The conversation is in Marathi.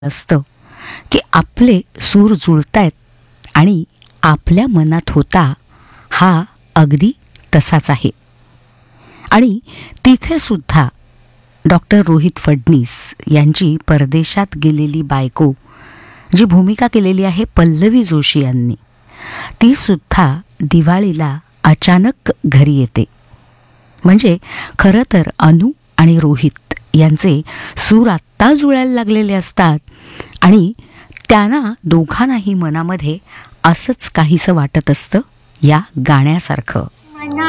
असतं की आपले सूर जुळतायत आणि आपल्या मनात होता हा अगदी तसाच आहे. आणि तिथे सुद्धा डॉक्टर रोहित फडणीस यांची परदेशात गेलेली बायको जी भूमिका केलेली आहे पल्लवी जोशी यांनी, ती सुद्धा दिवाळीला अचानक घरी येते. म्हणजे खरं तर अनु आणि रोहित यांचे सूर आत्ता जुळायला लागलेले असतात आणि त्यांना दोघांनाही मनामध्ये असंच काहीसं वाटत असतं या गाण्यासारखं.